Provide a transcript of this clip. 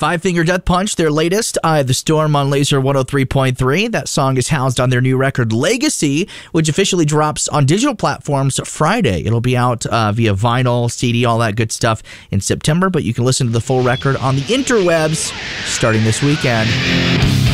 Five Finger Death Punch, their latest, Eye of the Storm on Laser 103.3. That song is housed on their new record, Legacy, which officially drops on digital platforms Friday. It'll be out via vinyl, CD, all that good stuff in September, but you can listen to the full record on the interwebs starting this weekend.